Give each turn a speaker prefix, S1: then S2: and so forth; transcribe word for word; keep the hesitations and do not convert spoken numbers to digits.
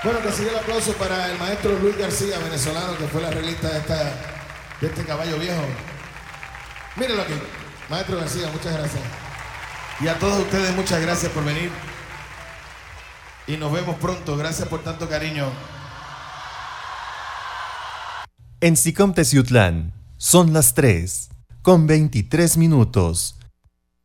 S1: Bueno, que siga el aplauso para el maestro Luis García, venezolano, que fue el arreglista de, esta, de este caballo viejo. Mírenlo aquí. Maestro García, muchas gracias. Y a todos ustedes, muchas gracias por venir. Y nos vemos pronto. Gracias por tanto cariño.
S2: En Sicom Teciutlán son las tres con veintitrés minutos.